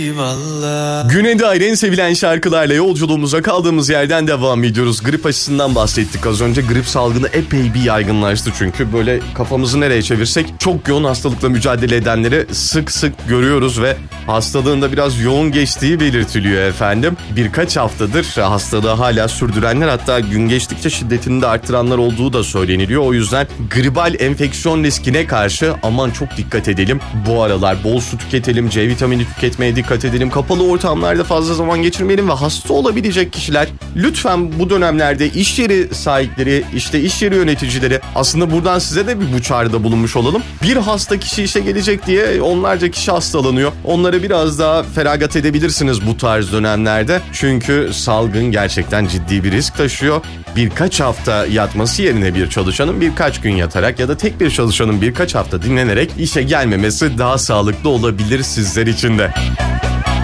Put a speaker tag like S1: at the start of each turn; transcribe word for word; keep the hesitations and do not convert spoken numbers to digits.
S1: Eyvallah.
S2: Güne dair en sevilen şarkılarla yolculuğumuza kaldığımız yerden devam ediyoruz. Grip aşısından bahsettik az önce. Grip salgını epey bir yaygınlaştı çünkü. Böyle kafamızı nereye çevirsek çok yoğun hastalıkla mücadele edenleri sık sık görüyoruz ve hastalığında biraz yoğun geçtiği belirtiliyor efendim. Birkaç haftadır hastalığı hala sürdürenler, hatta gün geçtikçe şiddetini de arttıranlar olduğu da söyleniliyor. O yüzden gribal enfeksiyon riskine karşı aman çok dikkat edelim. Bu aralar bol su tüketelim, C vitamini tüketmeye dikkat edelim. Kapalı ortamlarda fazla zaman geçirmeyelim ve hasta olabilecek kişiler lütfen bu dönemlerde iş yeri sahipleri, işte iş yeri yöneticileri, aslında buradan size de bir bu çağrıda bulunmuş olalım. Bir hasta kişi işe gelecek diye onlarca kişi hastalanıyor. Onlara biraz daha feragat edebilirsiniz bu tarz dönemlerde. Çünkü salgın gerçekten ciddi bir risk taşıyor. Birkaç hafta yatması yerine bir çalışanın birkaç gün yatarak ya da tek bir çalışanın birkaç hafta dinlenerek işe gelmemesi daha sağlıklı olabilir sizler için de.